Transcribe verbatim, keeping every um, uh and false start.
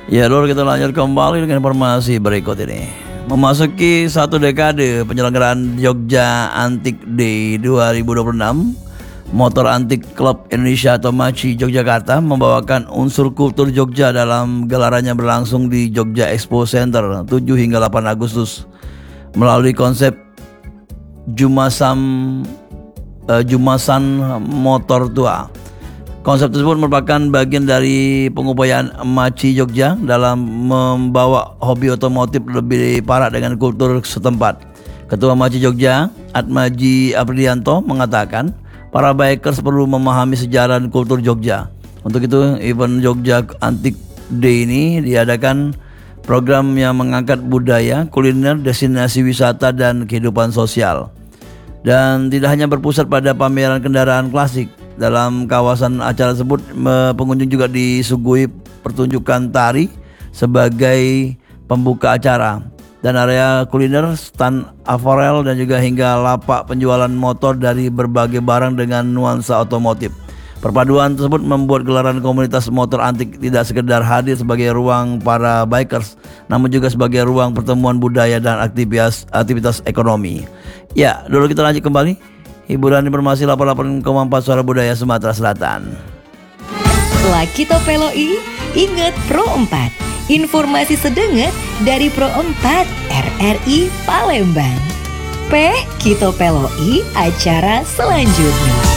Ya, Lur, kita lanjut kembali dengan informasi berikut ini. Memasuki satu dekade penyelenggaraan Jogja Antik Day dua ribu dua puluh enam, Motor Antik Club Indonesia atau MACI Yogyakarta membawakan unsur kultur Jogja dalam gelarannya berlangsung di Jogja Expo Center tujuh hingga delapan Agustus melalui konsep Jumasam uh, Jumasan Motor Tua. Konsep tersebut merupakan bagian dari pengupayaan MACI Jogja dalam membawa hobi otomotif lebih parah dengan kultur setempat. Ketua MACI Jogja, Atmaji Aprianto, mengatakan para bikers perlu memahami sejarah dan kultur Jogja. Untuk itu, event Jogja Antik Day ini diadakan program yang mengangkat budaya, kuliner, destinasi wisata, dan kehidupan sosial. Dan tidak hanya berpusat pada pameran kendaraan klasik. Dalam kawasan acara tersebut, pengunjung juga disuguhi pertunjukan tari sebagai pembuka acara dan area kuliner, stand aparel, dan juga hingga lapak penjualan motor dari berbagai barang dengan nuansa otomotif. Perpaduan tersebut membuat gelaran komunitas motor antik tidak sekedar hadir sebagai ruang para bikers, namun juga sebagai ruang pertemuan budaya dan aktivitas aktivitas ekonomi. Ya, dulu kita lanjut kembali. Hiburan informasi delapan puluh delapan koma empat Suara Budaya Sumatera Selatan. Setelah Kito Peloi, ingat Pro empat. Informasi sedenget dari Pro empat R R I Palembang. P Kito Peloi acara selanjutnya.